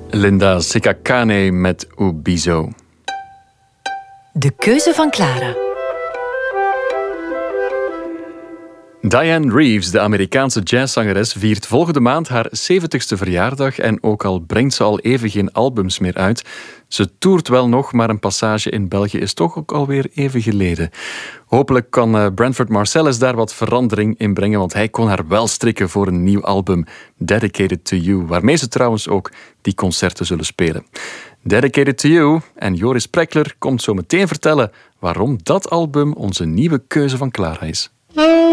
Linda Sikakane met Ubizo. De keuze van Clara. Diane Reeves, de Amerikaanse jazzzangeres, viert volgende maand haar 70ste verjaardag en ook al brengt ze al even geen albums meer uit. Ze toert wel nog, maar een passage in België is toch ook alweer even geleden. Hopelijk kan Branford Marsalis daar wat verandering in brengen, want hij kon haar wel strikken voor een nieuw album, Dedicated to You, waarmee ze trouwens ook die concerten zullen spelen. Dedicated to You en Joris Prekler komt zo meteen vertellen waarom dat album onze nieuwe keuze van Clara is.